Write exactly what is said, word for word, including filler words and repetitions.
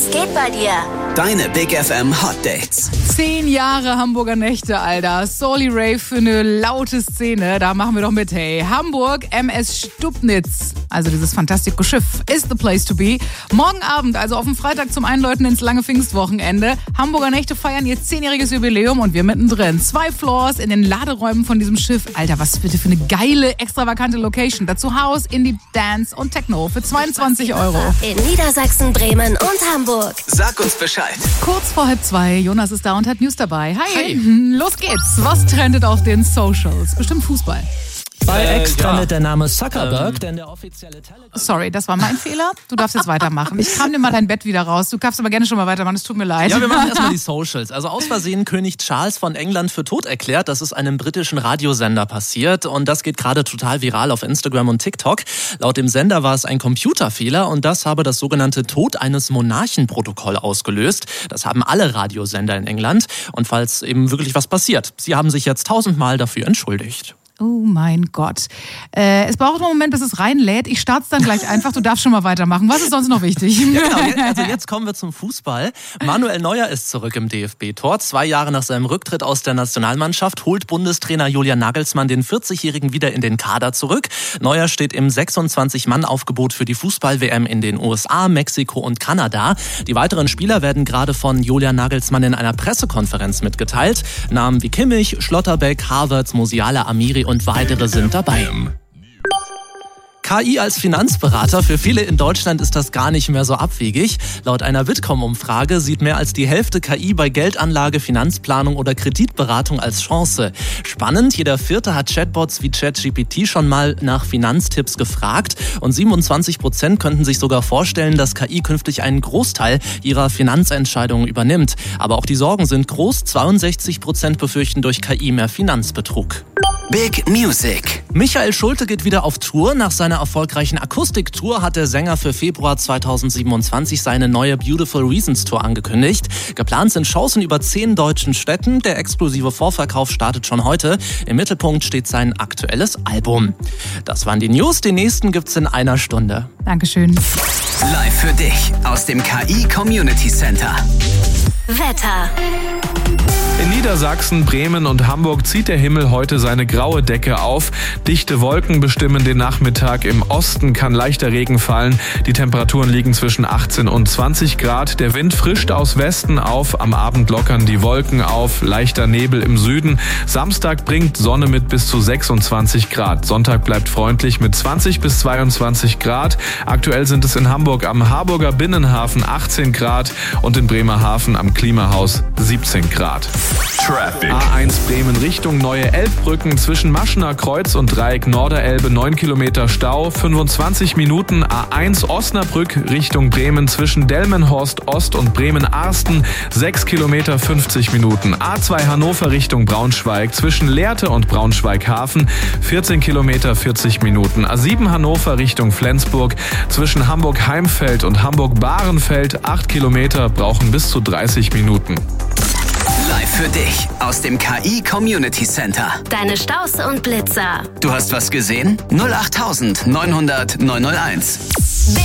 geht bei dir? Deine Big F M Hot Dates. Zehn Jahre Hamburger Nächte, Alter. Soli Rave für eine laute Szene. Da machen wir doch mit, hey. Hamburg, M S Stubnitz. Also dieses fantastische Schiff is the place to be. Morgen Abend, also auf dem Freitag zum Einläuten ins lange Pfingstwochenende. Hamburger Nächte feiern ihr zehnjähriges Jubiläum und wir mittendrin. Zwei Floors in den Laderäumen von diesem Schiff. Alter, was bitte für eine geile, extravagante Location. Dazu House, Indie, Dance und Techno für zweiundzwanzig Euro. In Niedersachsen, Bremen und Hamburg. Sag uns Bescheid. Kurz vor halb zwei, Jonas ist da und hat News dabei. Hi, Hi. Los geht's. Was trendet auf den Socials? Bestimmt Fußball. Bei Äh, X ja. trendet der Name Zuckerberg, Ähm. denn der offizielle Telegram... Sorry, das war mein Fehler. Du darfst jetzt weitermachen. Ich kram dir mal dein Bett wieder raus. Du darfst aber gerne schon mal weitermachen. Es tut mir leid. Ja, wir machen erstmal die Socials. Also aus Versehen König Charles von England für tot erklärt. Das ist einem britischen Radiosender passiert. Und das geht gerade total viral auf Instagram und TikTok. Laut dem Sender war es ein Computerfehler und das habe das sogenannte Tod eines Monarchen-Protokoll ausgelöst. Das haben alle Radiosender in England. Und falls eben wirklich was passiert, sie haben sich jetzt tausendmal dafür entschuldigt. Oh mein Gott. Äh, es braucht einen Moment, bis es reinlädt. Ich starte es dann gleich einfach. Du darfst schon mal weitermachen. Was ist sonst noch wichtig? Ja, genau. Also jetzt kommen wir zum Fußball. Manuel Neuer ist zurück im D F B-Tor. Zwei Jahre nach seinem Rücktritt aus der Nationalmannschaft holt Bundestrainer Julian Nagelsmann den vierzigjährigen wieder in den Kader zurück. Neuer steht im sechsundzwanzig-Mann-Aufgebot für die Fußball-W M in den U S A, Mexiko und Kanada. Die weiteren Spieler werden gerade von Julian Nagelsmann in einer Pressekonferenz mitgeteilt. Namen wie Kimmich, Schlotterbeck, Havertz, Musiala, Amiri und weitere sind dabei. K I als Finanzberater. Für viele in Deutschland ist das gar nicht mehr so abwegig. Laut einer Bitkom-Umfrage sieht mehr als die Hälfte K I bei Geldanlage, Finanzplanung oder Kreditberatung als Chance. Spannend, jeder Vierte hat Chatbots wie ChatGPT schon mal nach Finanztipps gefragt und siebenundzwanzig Prozent könnten sich sogar vorstellen, dass K I künftig einen Großteil ihrer Finanzentscheidungen übernimmt. Aber auch die Sorgen sind groß. zweiundsechzig Prozent befürchten durch K I mehr Finanzbetrug. Big Music. Michael Schulte geht wieder auf Tour. Nach seiner erfolgreichen Akustiktour hat der Sänger für Februar zweitausendsiebenundzwanzig seine neue Beautiful Reasons Tour angekündigt. Geplant sind Shows in über zehn deutschen Städten. Der exklusive Vorverkauf startet schon heute. Im Mittelpunkt steht sein aktuelles Album. Das waren die News. Die nächsten gibt's in einer Stunde. Dankeschön. Live für dich aus dem K I Community Center. Wetter. In Niedersachsen, Bremen und Hamburg zieht der Himmel heute seine graue Decke auf. Dichte Wolken bestimmen den Nachmittag. Im Osten kann leichter Regen fallen. Die Temperaturen liegen zwischen achtzehn und zwanzig Grad. Der Wind frischt aus Westen auf. Am Abend lockern die Wolken auf. Leichter Nebel im Süden. Samstag bringt Sonne mit bis zu sechsundzwanzig Grad. Sonntag bleibt freundlich mit zwanzig bis zweiundzwanzig Grad. Aktuell sind es in Hamburg am Harburger Binnenhafen achtzehn Grad und in Bremerhaven am Klimahaus siebzehn Grad. Traffic. A eins Bremen Richtung Neue Elbbrücken zwischen Maschener Kreuz und Dreieck Norderelbe neun Kilometer Stau, fünfundzwanzig Minuten. A eins Osnabrück Richtung Bremen zwischen Delmenhorst Ost und Bremen-Arsten sechs Kilometer fünfzig Minuten. A zwei Hannover Richtung Braunschweig zwischen Lehrte und Braunschweig-Hafen vierzehn Kilometer vierzig Minuten. A sieben Hannover Richtung Flensburg zwischen Hamburg-Heimfeld und Hamburg-Bahrenfeld acht Kilometer, brauchen bis zu dreißig Minuten. Live für dich aus dem K I Community Center. Deine Staus und Blitzer. Du hast was gesehen? null acht neunhundert neunhunderteins.